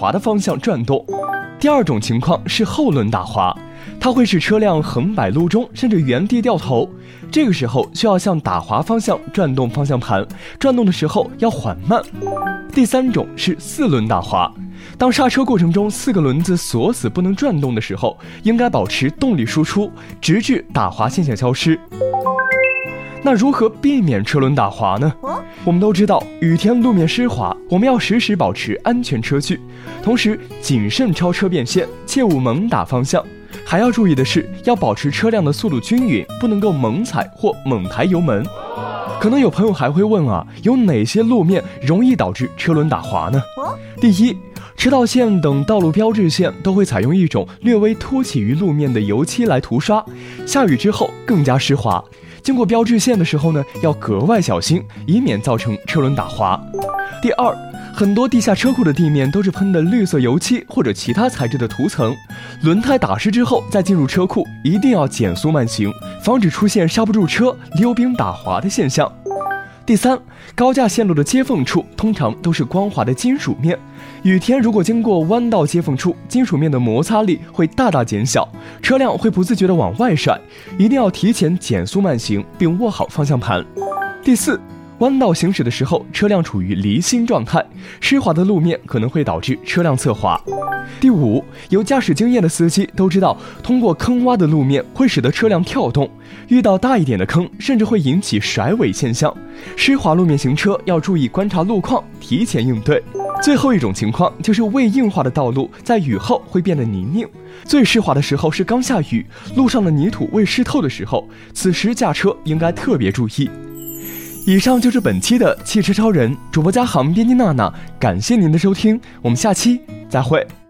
滑的方向转动。第二种情况是后轮打滑，它会使车辆横摆路中，甚至原地掉头。这个时候需要向打滑方向转动方向盘，转动的时候要缓慢。第三种是四轮打滑，当刹车过程中4个轮子锁死不能转动的时候，应该保持动力输出，直至打滑现象消失。那如何避免车轮打滑呢？我们都知道，雨天路面湿滑，我们要时时保持安全车距，同时谨慎超车变线，切勿猛打方向。还要注意的是，要保持车辆的速度均匀，不能够猛踩或猛抬油门。可能有朋友还会问啊，有哪些路面容易导致车轮打滑呢？第一，车道线等道路标志线都会采用一种略微凸起于路面的油漆来涂刷，下雨之后更加湿滑。经过标志线的时候呢，要格外小心，以免造成车轮打滑。第二，很多地下车库的地面都是喷的绿色油漆或者其他材质的涂层，轮胎打湿之后再进入车库，一定要减速慢行，防止出现刹不住车、溜冰打滑的现象。第三，高架线路的接缝处通常都是光滑的金属面，雨天如果经过弯道接缝处，金属面的摩擦力会大大减小，车辆会不自觉地往外甩，一定要提前减速慢行，并握好方向盘。第四，弯道行驶的时候，车辆处于离心状态，湿滑的路面可能会导致车辆侧滑。第五，有驾驶经验的司机都知道，通过坑洼的路面会使得车辆跳动，遇到大一点的坑，甚至会引起甩尾现象。湿滑路面行车要注意观察路况，提前应对。最后一种情况就是未硬化的道路在雨后会变得泥泞，最湿滑的时候是刚下雨，路上的泥土未湿透的时候，此时驾车应该特别注意。以上就是本期的汽车超人，主播嘉航，编辑娜娜，感谢您的收听，我们下期再会。